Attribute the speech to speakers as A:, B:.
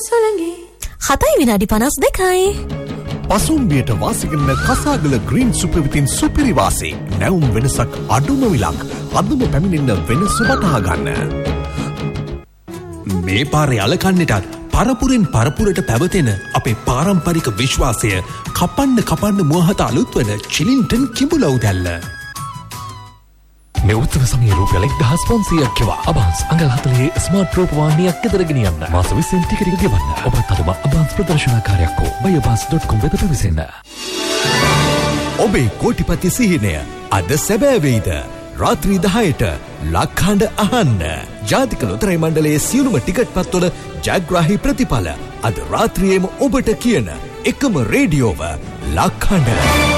A: සොලගේ
B: 7 විනාඩි 52යි.
C: පසුම්බියට වාසිකරන කසාගල green super විතින් සුපිරි වාසී. නැවුම් වෙනසක් අඩුම විලක්. අදම පැමිණෙන්න වෙනස වටහා ගන්න.
D: මේ පාරේ අලකන්නටත් පරපුරෙන් පරපුරට පැවතෙන අපේ පාරම්පරික විශ්වාසය කපන්න මුවහත අලුත් වන චිලින්ටන් කිඹුලව් දැල්ල.
E: මේ උත්සව සමයේ රුපියල් 1500ක් කෙවා අබාන්ස් අඟල් 40 ස්මාර්ට් රූපවාහිනියක් ගෙදර ගෙනියන්න. මාස 20න් ටිකට් එක ගෙවන්න. ඔබත් අදම අබාන්ස් ප්‍රදර්ශනකාරයක් හෝ buyabans.com වෙත පැමිණෙන්න.
C: ඔබේ කෝටිපති සිහිනය අද සැබෑ වෙයිද? රාත්‍රී 10ට ලක්හඬ අහන්න. ජාතික ලොතරැයි මණ්ඩලයේ සියලුම ටිකට් පත්වල ජයග්‍රාහී ප්‍රතිඵල අද රාත්‍රියේම ඔබට කියන එකම රේඩියෝව ලක්හඬ.